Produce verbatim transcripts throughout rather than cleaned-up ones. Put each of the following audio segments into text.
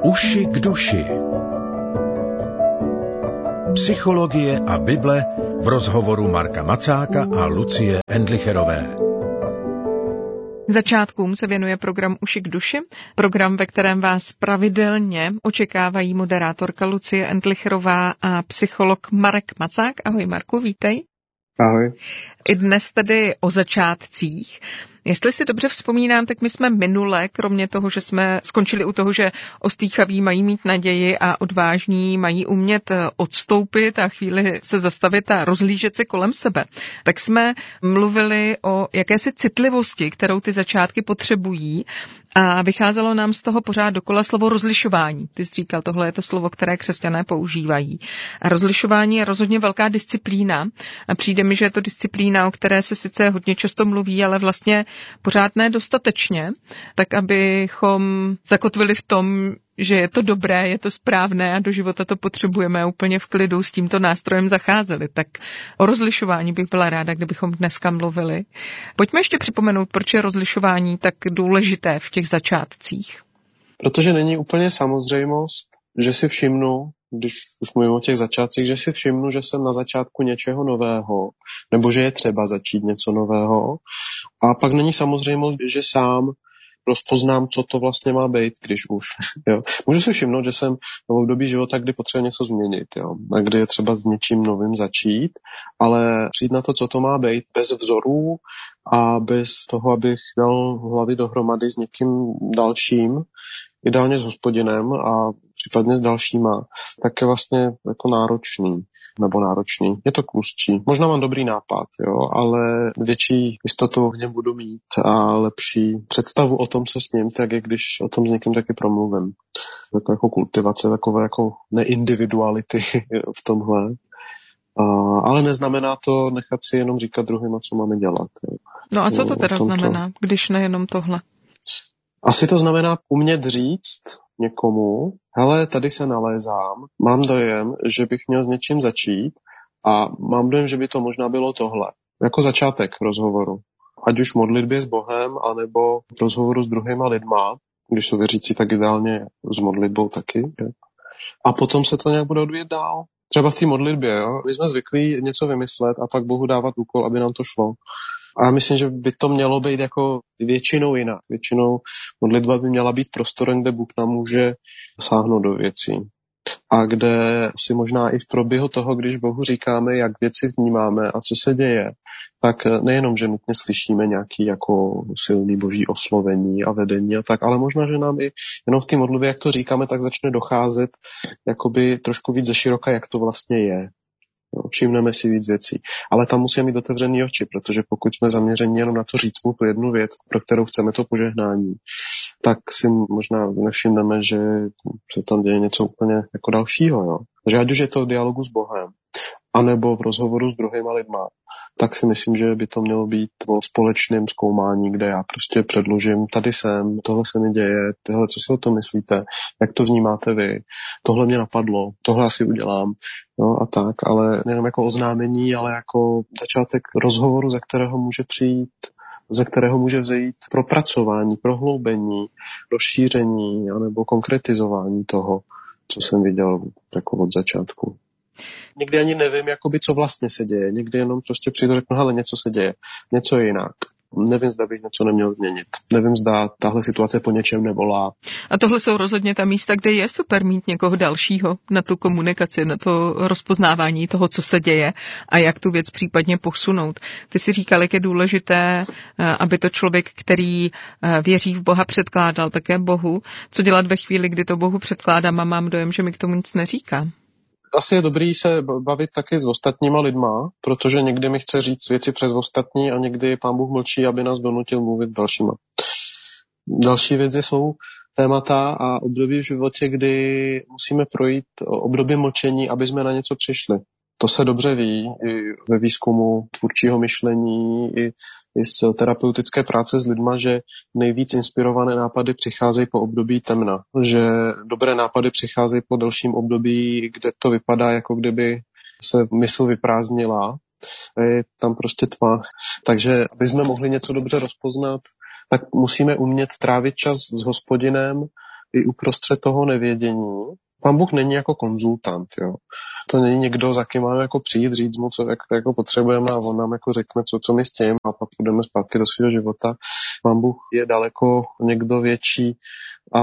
Uši k duši. Psychologie a Bible v rozhovoru Marka Macáka a Lucie Endlicherové. Začátkům se věnuje program Uši k duši, program, ve kterém vás pravidelně očekávají moderátorka Lucie Endlicherová a psycholog Marek Macák. Ahoj Marku, vítej. Ahoj. I dnes tedy o začátcích. Jestli si dobře vzpomínám, tak my jsme minule, kromě toho, že jsme skončili u toho, že ostýchaví mají mít naději a odvážní mají umět odstoupit a chvíli se zastavit a rozhlížet se kolem sebe, tak jsme mluvili o jakési citlivosti, kterou ty začátky potřebují, a vycházelo nám z toho pořád dokola slovo rozlišování. Ty jsi říkal, tohle je to slovo, které křesťané používají. A rozlišování je rozhodně velká disciplína a přijde mi, že je to disciplína, o které se sice hodně často mluví, ale vlastně pořád ne dostatečně, tak abychom zakotvili v tom, že je to dobré, je to správné a do života to potřebujeme úplně v klidu s tímto nástrojem zacházeli. Tak o rozlišování bych byla ráda, kdybychom dneska mluvili. Pojďme ještě připomenout, proč je rozlišování tak důležité v těch začátcích. Protože není úplně samozřejmost, že si všimnu, když už mluvím o těch začátcích, že si všimnu, že jsem na začátku něčeho nového, nebo že je třeba začít něco nového. A pak není samozřejmost, že sám rozpoznám, co to vlastně má být, když už. Jo. Můžu si všimnout, že jsem v období života, kdy potřebuji něco změnit, jo, a kdy je třeba s něčím novým začít, ale přijít na to, co to má být, bez vzorů a bez toho, abych dal hlavy dohromady s někým dalším, ideálně s Hospodinem a případně s dalšíma, tak je vlastně jako náročný, nebo náročný. Je to klustší. Možná mám dobrý nápad, jo, ale větší jistotu v něm budu mít a lepší představu o tom, co s ním, tak je, když o tom s někým taky promluvím. Jako, jako kultivace, takové jako neindividuality v tomhle. A, ale neznamená to nechat si jenom říkat druhým, co máme dělat. Jo. No a co to teda znamená, když nejenom tohle? Asi to znamená umět říct někomu, hele, tady se nalézám, mám dojem, že bych měl s něčím začít a mám dojem, že by to možná bylo tohle. Jako začátek rozhovoru. Ať už v modlitbě s Bohem, anebo v rozhovoru s druhýma lidma, když jsou věřící, tak ideálně s modlitbou taky. Je. A potom se to nějak bude odvíjet dál. Třeba v té modlitbě, jo? My jsme zvyklí něco vymyslet a pak Bohu dávat úkol, aby nám to šlo. A já myslím, že by to mělo být jako většinou jinak. Většinou modlitba by měla být prostorem, kde Bůh nám může sáhnout do věcí. A kde si možná i v proběhu toho, když Bohu říkáme, jak věci vnímáme a co se děje, tak nejenom, že nutně slyšíme nějaký jako silný boží oslovení a vedení a tak, ale možná, že nám i jenom v té modlitbě, jak to říkáme, tak začne docházet jakoby trošku víc ze široka, jak to vlastně je. Všimneme si víc věcí. Ale tam musíme mít otevřený oči, protože pokud jsme zaměřeni jenom na to říct mu tu jednu věc, pro kterou chceme to požehnání, tak si možná nevšimneme, že se tam děje něco úplně jako dalšího. Jo? Takže ať už je to v dialogu s Bohem, anebo v rozhovoru s druhýma lidma, tak si myslím, že by to mělo být o společném zkoumání, kde já prostě předložím, tady jsem, tohle se mi děje, tohle, co si o tom myslíte, jak to vnímáte vy, tohle mě napadlo, tohle asi udělám, no a tak, ale nejenom jako oznámení, ale jako začátek rozhovoru, ze kterého může přijít, ze kterého může vzejít propracování, prohloubení, rozšíření, anebo konkretizování toho, co jsem viděl jako od začátku. Někdy ani nevím, jakoby, co vlastně se děje. Někdy jenom prostě přijdu a řeknu, hele, něco se děje, něco je jinak. Nevím, zda bych něco neměl změnit. Nevím, zda tahle situace po něčem nevolá. A tohle jsou rozhodně ta místa, kde je super mít někoho dalšího na tu komunikaci, na to rozpoznávání toho, co se děje a jak tu věc případně posunout. Ty si říkal, jak je důležité, aby to člověk, který věří v Boha, předkládal také Bohu. Co dělat ve chvíli, kdy to Bohu předkládám a mám dojem, že mi k tomu nic neříká? Asi je dobrý se bavit taky s ostatníma lidma, protože někdy mi chce říct věci přes ostatní a někdy Pán Bůh mlčí, aby nás donutil mluvit dalšíma. Další věci jsou témata a období v životě, kdy musíme projít období mlčení, aby jsme na něco přišli. To se dobře ví i ve výzkumu tvůrčího myšlení, i, i z terapeutické práce s lidma, že nejvíc inspirované nápady přicházejí po období temna. Že dobré nápady přicházejí po delším období, kde to vypadá, jako kdyby se mysl vyprázdnila. Je tam prostě tma. Takže aby jsme mohli něco dobře rozpoznat, tak musíme umět trávit čas s Hospodinem, i uprostřed toho nevědění, Pán Bůh není jako konzultant, jo. To není někdo, za kým máme jako přijít, říct mu, co jak, jako potřebujeme a on nám jako řekne, co, co my s tím a pak půjdeme zpátky do svého života. Pán Bůh je daleko někdo větší a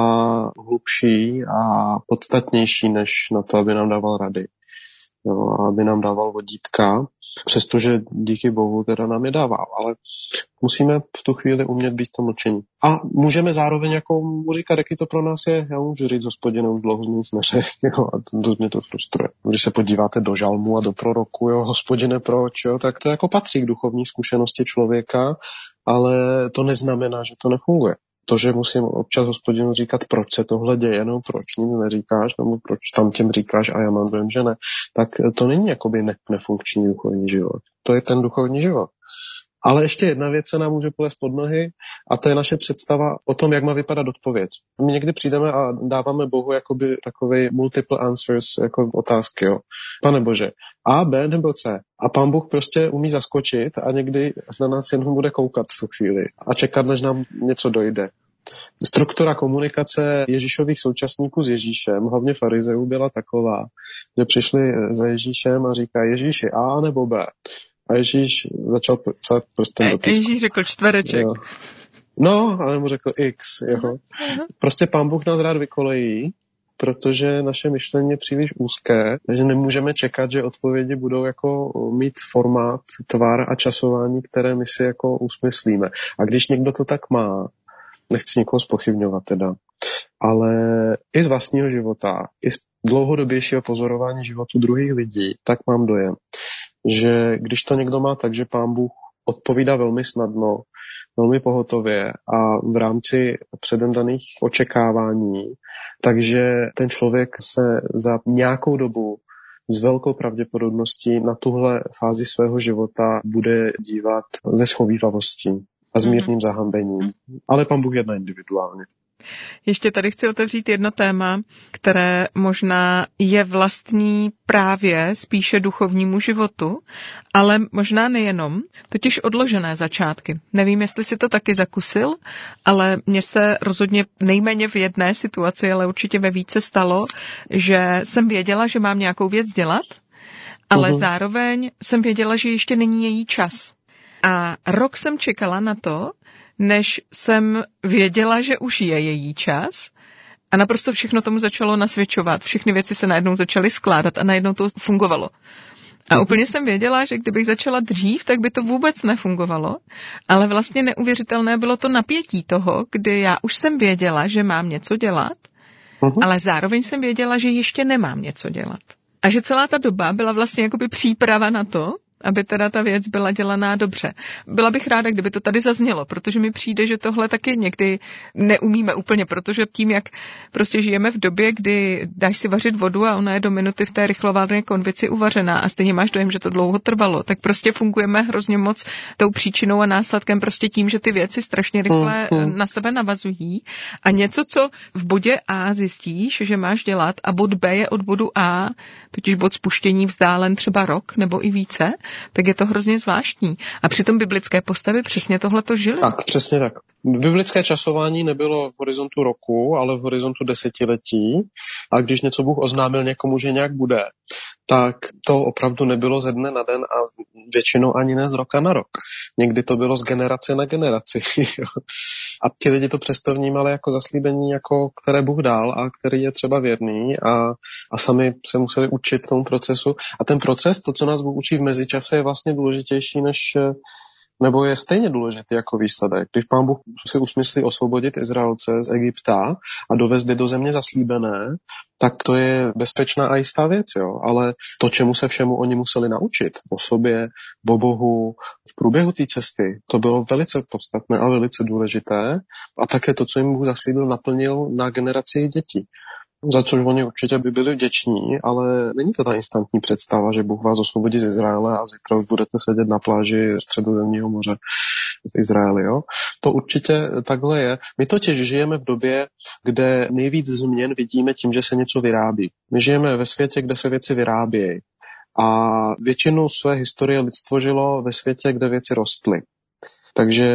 hlubší a podstatnější, než na to, aby nám dával rady. Jo, aby nám dával vodítka, přestože díky Bohu teda nám je dává, ale musíme v tu chvíli umět být to mlčení. A můžeme zároveň jako mu říkat, jaký to pro nás je. Já můžu říct, Hospodine, už dlouho nic neřekl, a to mě to frustruje. Když se podíváte do žalmu a do proroku, jo, Hospodine, proč, jo, tak to jako patří k duchovní zkušenosti člověka, ale to neznamená, že to nefunguje. To, že musím občas Hospodinu říkat, proč se tohle děje, no proč nic neříkáš, nebo proč tam těm říkáš a já mám dojem, že ne, tak to není jakoby ne- nefunkční duchovní život. To je ten duchovní život. Ale ještě jedna věc se nám může polést pod nohy a to je naše představa o tom, jak má vypadat odpověď. My někdy přijdeme a dáváme Bohu jakoby takovej multiple answers, jako otázky, jo. Pane Bože, A, B nebo C. A Pán Bůh prostě umí zaskočit a někdy na nás jenom bude koukat v tu chvíli a čekat, než nám něco dojde. Struktura komunikace Ježíšových současníků s Ježíšem, hlavně farizeů, byla taková, že přišli za Ježíšem a říkají Ježíši A nebo B. A Ježíš začal psát prstem do písku. Ježíš řekl čtvereček. Jo. No, ale mu řekl X. Jo. Prostě Pán Bůh nás rád vykolejí, protože naše myšlení je příliš úzké, takže nemůžeme čekat, že odpovědi budou jako mít formát, tvar a časování, které my si jako usmyslíme. A když někdo to tak má, nechci nikoho zpochybňovat teda, ale i z vlastního života, i z dlouhodobějšího pozorování životu druhých lidí, tak mám dojem, že když to někdo má tak, že Pán Bůh odpovídá velmi snadno, velmi pohotově a v rámci předem daných očekávání, takže ten člověk se za nějakou dobu s velkou pravděpodobností na tuhle fázi svého života bude dívat se schovívavostí a s mírným zahambením. Ale Pán Bůh jedná individuálně. Ještě tady chci otevřít jedno téma, které možná je vlastní právě spíše duchovnímu životu, ale možná nejenom, totiž odložené začátky. Nevím, jestli si to taky zakusil, ale mně se rozhodně nejméně v jedné situaci, ale určitě ve více stalo, že jsem věděla, že mám nějakou věc dělat, ale uh-huh. zároveň jsem věděla, že ještě není její čas. A rok jsem čekala na to, než jsem věděla, že už je její čas a naprosto všechno tomu začalo nasvědčovat. Všechny věci se najednou začaly skládat a najednou to fungovalo. A úplně jsem věděla, že kdybych začala dřív, tak by to vůbec nefungovalo, ale vlastně neuvěřitelné bylo to napětí toho, kdy já už jsem věděla, že mám něco dělat, uh-huh. ale zároveň jsem věděla, že ještě nemám něco dělat. A že celá ta doba byla vlastně jakoby příprava na to, aby teda ta věc byla dělaná dobře. Byla bych ráda, kdyby to tady zaznělo, protože mi přijde, že tohle taky někdy neumíme úplně, protože tím, jak prostě žijeme v době, kdy dáš si vařit vodu a ona je do minuty v té rychlovarné konvici uvařená a stejně máš dojem, že to dlouho trvalo, tak prostě fungujeme hrozně moc tou příčinou a následkem prostě tím, že ty věci strašně rychle mm, mm. na sebe navazují a něco, co v bodě A zjistíš, že máš dělat a bod B je od bodu A, totiž bod spuštění vzdálen třeba rok nebo i více, tak je to hrozně zvláštní. A přitom biblické postavy přesně tohle to žily. Tak, přesně tak. Biblické časování nebylo v horizontu roku, ale v horizontu desetiletí. A když něco Bůh oznámil někomu, že nějak bude, tak to opravdu nebylo ze dne na den a většinou ani ne z roka na rok. Někdy to bylo z generace na generaci. A ti lidi to přesto vnímali jako zaslíbení, jako které Bůh dal a který je třeba věrný a, a sami se museli učit tomu procesu. A ten proces, to, co nás Bůh učí v mezičase, je vlastně důležitější než nebo je stejně důležitý jako výsledek. Když Pán Bůh si usmyslí osvobodit Izraelce z Egypta a dovést je do země zaslíbené, tak to je bezpečná a jistá věc, jo. Ale to, čemu se všemu oni museli naučit, o sobě, o Bohu, v průběhu té cesty, to bylo velice podstatné a velice důležité. A také to, co jim Bůh zaslíbil, naplnil na generaci dětí. Za což oni určitě by byli vděční, ale není to ta instantní představa, že Bůh vás osvobodí z Izraele a zítra už budete sedět na pláži Středozemního moře v Izraeli. Jo? To určitě takhle je. My totiž žijeme v době, kde nejvíc změn vidíme tím, že se něco vyrábí. My žijeme ve světě, kde se věci vyrábějí. A většinu své historie lidstvo žilo ve světě, kde věci rostly. Takže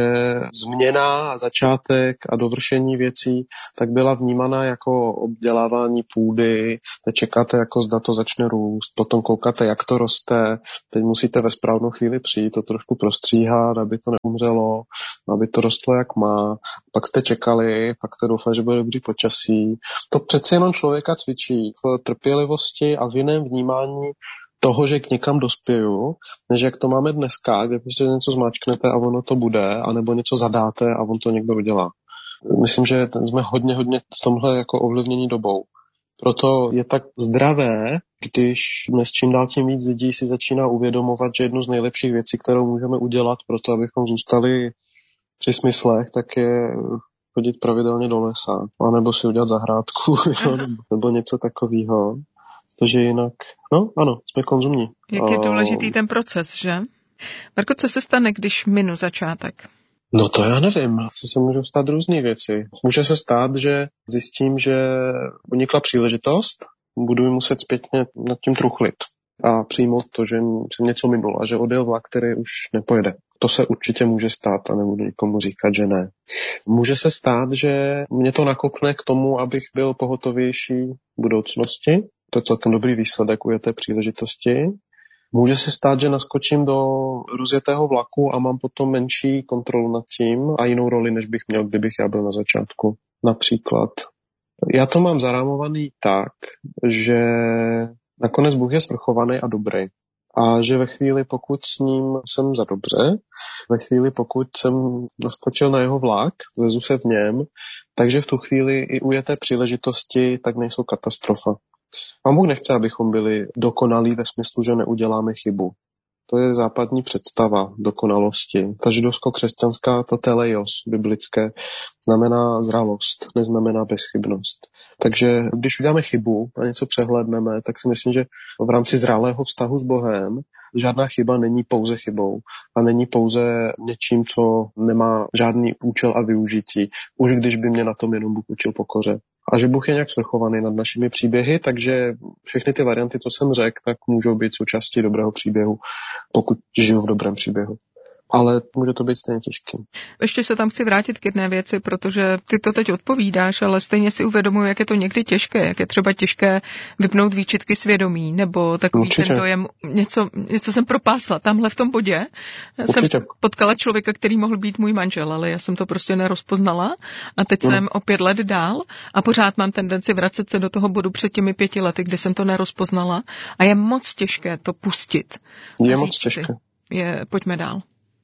změna a začátek a dovršení věcí tak byla vnímaná jako obdělávání půdy, teď čekáte, jako zda to začne růst, potom koukáte, jak to roste, teď musíte ve správnou chvíli přijít, to trošku prostříhat, aby to neumřelo, aby to rostlo jak má, pak jste čekali, pak to doufali, že bude dobrý počasí. To přece jenom člověka cvičí v trpělivosti a v jiném vnímání toho, že k někam dospěju, než jak to máme dneska, kde prostě něco zmáčknete a ono to bude, anebo něco zadáte a on to někdo udělá. Myslím, že jsme hodně, hodně v tomhle jako ovlivnění dobou. Proto je tak zdravé, když dnes čím dál tím víc lidí si začíná uvědomovat, že jednu z nejlepších věcí, kterou můžeme udělat pro to, abychom zůstali při smyslech, tak je chodit pravidelně do lesa, anebo si udělat zahrádku, nebo něco takového. Takže jinak, no ano, jsme konzumní. Jak je důležitý ten proces, že? Marko, co se stane, když minu začátek? No to já nevím, co se můžou stát různé věci. Může se stát, že zjistím, že unikla příležitost, budu muset zpětně nad tím truchlit a přijmout to, že jsem něco minul a že odjel vlak, který už nepojede. To se určitě může stát a nebudu nikomu říkat, že ne. Může se stát, že mě to nakopne k tomu, abych byl pohotovější v budoucnosti. To je celkem dobrý výsledek ujeté příležitosti. Může se stát, že naskočím do rozjetého vlaku a mám potom menší kontrolu nad tím a jinou roli, než bych měl, kdybych já byl na začátku. Například. Já to mám zarámovaný tak, že nakonec Bůh je svrchovaný a dobrý. A že ve chvíli, pokud s ním jsem za dobře, ve chvíli, pokud jsem naskočil na jeho vlak, vezu se v něm, takže v tu chvíli i ujeté příležitosti tak nejsou katastrofa. Pán Bůh nechce, abychom byli dokonalí ve smyslu, že neuděláme chybu. To je západní představa dokonalosti. Ta židovsko-křesťanská, to teleios biblické, znamená zralost, neznamená bezchybnost. Takže když uděláme chybu a něco přehlédneme, tak si myslím, že v rámci zralého vztahu s Bohem žádná chyba není pouze chybou a není pouze něčím, co nemá žádný účel a využití, už když by mě na tom jenom Bůh učil pokoře. A že Bůh je nějak svrchovaný nad našimi příběhy, takže všechny ty varianty, co jsem řekl, tak můžou být součástí dobrého příběhu, pokud žiju v dobrém příběhu. Ale může to být stejně těžké. Ještě se tam chci vrátit k jedné věci, protože ty to teď odpovídáš, ale stejně si uvědomuji, jak je to někdy těžké, jak je třeba těžké vypnout výčitky svědomí, nebo takový Určitě. ten dojem, něco, něco jsem propásla tamhle v tom bodě. Určitě. Jsem potkala člověka, který mohl být můj manžel, ale já jsem to prostě nerozpoznala a teď no. jsem o pět let dál a pořád mám tendenci vracet se do toho bodu před těmi pěti lety, kdy jsem to nerozpoznala a je moc těžké to pustit. Je moc těžké. Je, pojďme dál.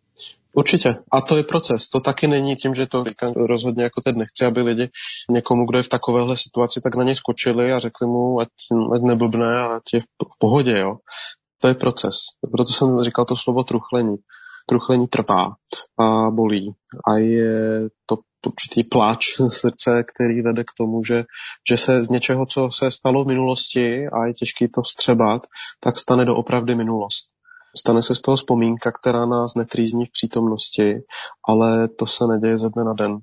Určitě. A to je proces. To taky není tím, že to říkám rozhodně jako teď nechci, aby lidi někomu, kdo je v takovéhle situaci, tak na něj skočili a řekli mu, ať, ať neblbne a ať je v pohodě. Jo. To je proces. Proto jsem říkal to slovo truchlení. Truchlení trvá a bolí. A je to určitý pláč srdce, který vede k tomu, že, že se z něčeho, co se stalo v minulosti a je těžký to vstřebat, tak stane doopravdy minulost. Stane se z toho vzpomínka, která nás netrýzní v přítomnosti, ale to se neděje ze dne na den.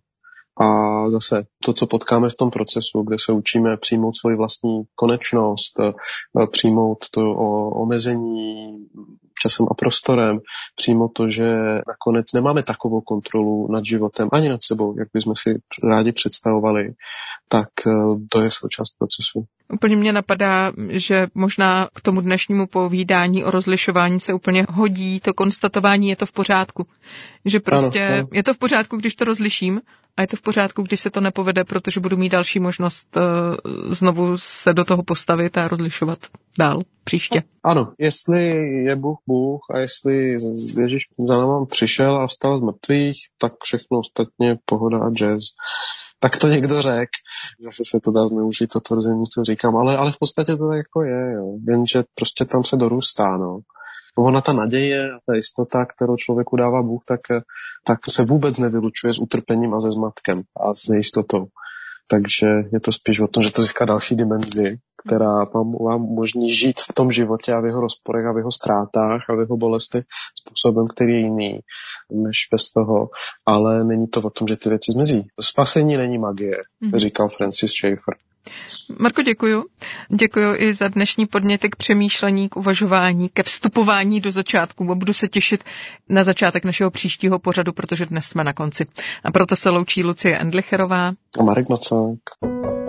A zase to, co potkáme v tom procesu, kde se učíme přijmout svoji vlastní konečnost, přijmout to omezení časem a prostorem, přijmout to, že nakonec nemáme takovou kontrolu nad životem ani nad sebou, jak bychom si rádi představovali, tak to je součást procesu. Úplně mě napadá, že možná k tomu dnešnímu povídání o rozlišování se úplně hodí to konstatování, je to v pořádku. Že prostě ano, ano. Je to v pořádku, když to rozliším a je to v pořádku, když se to nepovede, protože budu mít další možnost uh, znovu se do toho postavit a rozlišovat dál příště. Ano, jestli je Bůh Bůh a jestli Ježíš za náma přišel a vstal z mrtvých, tak všechno ostatně pohoda a jazz. Tak to někdo řekl. Zase se to dá zneužít, to tvrzení, co říkám, ale, ale v podstatě to tak jako je, jo. Jenže prostě tam se dorůstá, no. Ona ta naděje a ta jistota, kterou člověku dává Bůh, tak, tak se vůbec nevylučuje s utrpením a se zmatkem a s nejistotou. Takže je to spíš o tom, že to získá další dimenzi, která vám, vám umožní žít v tom životě a v jeho rozporech a v jeho ztrátách a v jeho bolestech způsobem, který je jiný než bez toho, ale není to o tom, že ty věci zmizí. Spasení není magie, říkal Francis Schaeffer. Marko, děkuju. Děkuju i za dnešní podněty k přemýšlení, k uvažování, ke vstupování do začátku. A budu se těšit na začátek našeho příštího pořadu, protože dnes jsme na konci. A proto se loučí Lucie Endlicherová a Marek Macák.